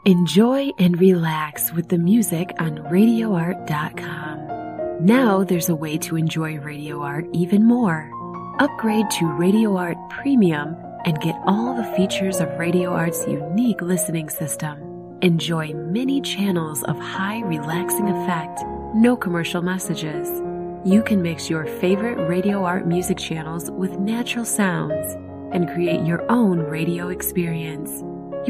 Enjoy and relax with the music on RadioArt.com. Now there's a way to enjoy Radio Art even more. Upgrade to Radio Art Premium and get all the features of Radio Art's unique listening system. Enjoy many channels of high relaxing effect, no commercial messages. You can mix your favorite Radio Art music channels with natural sounds and create your own radio experience.